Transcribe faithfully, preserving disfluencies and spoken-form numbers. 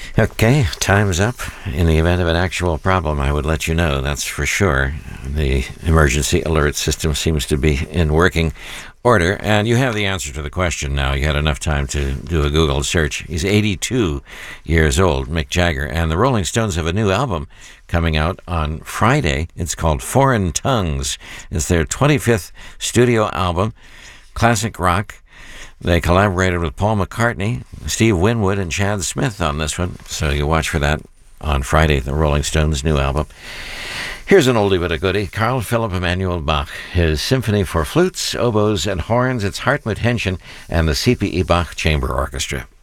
Okay, time's up. In the event of an actual problem, I would let you know, that's for sure. The emergency alert system seems to be in working order, and you have the answer to the question now. You had enough time to do a Google search. He's eighty-two years old, Mick Jagger, and the Rolling Stones have a new album coming out on Friday. It's called Foreign Tongues. It's their twenty-fifth studio album, classic rock. They collaborated with Paul McCartney, Steve Winwood, and Chad Smith on this one, so you watch for that on Friday, the Rolling Stones' new album. Here's an oldie but a goodie, Carl Philipp Emanuel Bach, his Symphony for Flutes, Oboes, and Horns. It's Hartmut Henschen and the C P E Bach Chamber Orchestra.